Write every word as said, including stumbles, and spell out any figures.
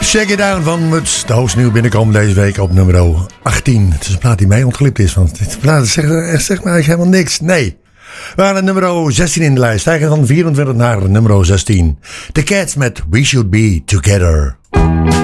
Shake It Down van Muts. De hoogste nieuw binnenkomen deze week op nummer achttien. Het is een plaat die mij ontglipt is. Want dit plaat zegt, zegt mij helemaal niks. Nee. We gaan naar nummer zestien in de lijst. Stijgen van vierentwintig naar nummer zestien. The Cats met We Should Be Together.